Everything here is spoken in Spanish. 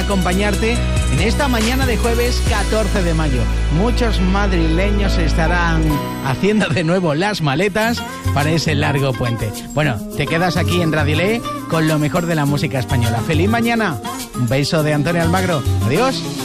acompañarte en esta mañana de jueves 14 de mayo. Muchos madrileños estarán haciendo de nuevo las maletas para ese largo puente. Bueno, te quedas aquí en Radiolet con lo mejor de la música española. ¡Feliz mañana! Un beso de Antonio Almagro. Adiós.